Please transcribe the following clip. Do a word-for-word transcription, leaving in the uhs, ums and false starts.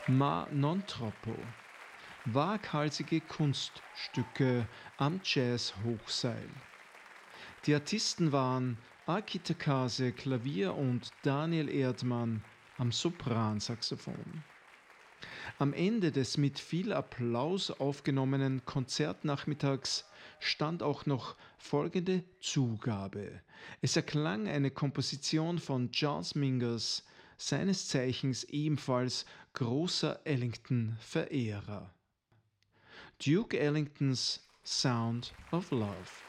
Ma non troppo. Waghalsige Kunststücke am Jazz-Hochseil. Die Artisten waren Aki Takase Klavier und Daniel Erdmann am Sopransaxophon. Am Ende des mit viel Applaus aufgenommenen Konzertnachmittags stand auch noch folgende Zugabe. Es erklang eine Komposition von Charles Mingus, seines Zeichens ebenfalls großer Ellington-Verehrer. Duke Ellingtons Sound of Love.